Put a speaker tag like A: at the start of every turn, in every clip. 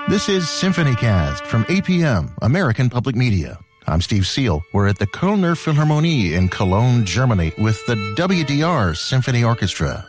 A: This is SymphonyCast from APM, American Public Media. I'm Steve Seal. We're at the Kölner Philharmonie in Cologne, Germany, with the WDR Symphony Orchestra.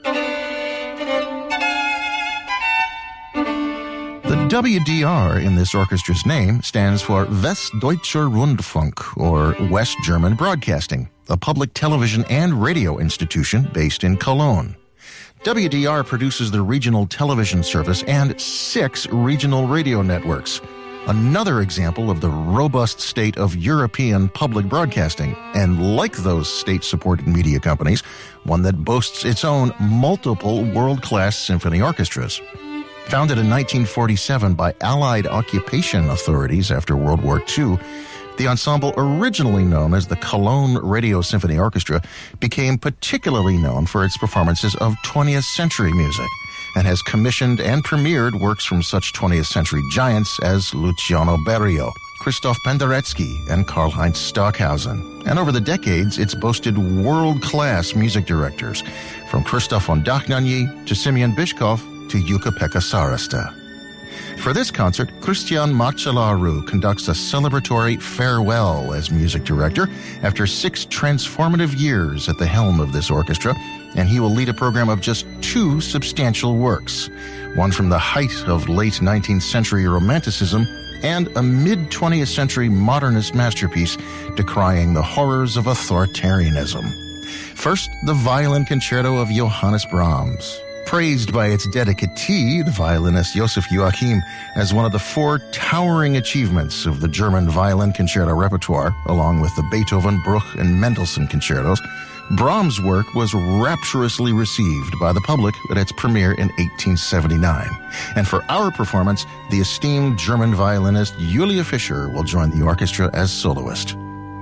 A: The WDR in this orchestra's name stands for Westdeutscher Rundfunk, or West German Broadcasting, a public television and radio institution based in Cologne. WDR produces the regional television service and 6 regional radio networks. Another example of the robust state of European public broadcasting, and like those state-supported media companies, one that boasts its own multiple world-class symphony orchestras. Founded in 1947 by Allied occupation authorities after World War II, the ensemble, originally known as the Cologne Radio Symphony Orchestra, became particularly known for its performances of 20th century music and has commissioned and premiered works from such 20th century giants as Luciano Berio, Christoph Penderecki, and Karlheinz Stockhausen. And over the decades, it's boasted world-class music directors, from Christoph von Dohnanyi to Simeon Bishkov to Jukka-Pekka Saarista. For this concert, Christian Marcellaru conducts a celebratory farewell as music director after 6 transformative years at the helm of this orchestra, and he will lead a program of just 2 substantial works, one from the height of late 19th century Romanticism and a mid-20th century modernist masterpiece decrying the horrors of authoritarianism. First, the Violin Concerto of Johannes Brahms. Praised by its dedicatee, the violinist Joseph Joachim, as one of the 4 towering achievements of the German violin concerto repertoire, along with the Beethoven, Bruch, and Mendelssohn concertos, Brahms' work was rapturously received by the public at its premiere in 1879. And for our performance, the esteemed German violinist Julia Fischer will join the orchestra as soloist.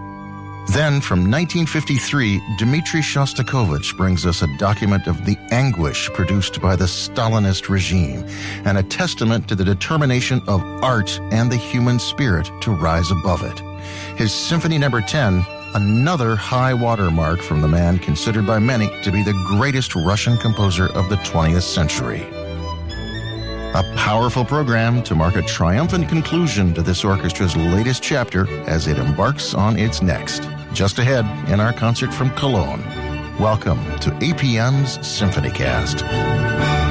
A: Then, from 1953, Dmitri Shostakovich brings us a document of the anguish produced by the Stalinist regime, and a testament to the determination of art and the human spirit to rise above it. His Symphony No. 10, another high watermark from the man considered by many to be the greatest Russian composer of the 20th century. A powerful program to mark a triumphant conclusion to this orchestra's latest chapter as it embarks on its next. Just ahead in our concert from Cologne. Welcome to APM's SymphonyCast.